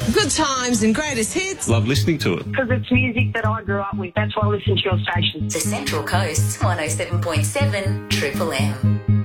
Good times and greatest hits. Love listening to it. Because it's music that I grew up with. That's why I listen to your station. The Central Coast's 107.7 Triple M.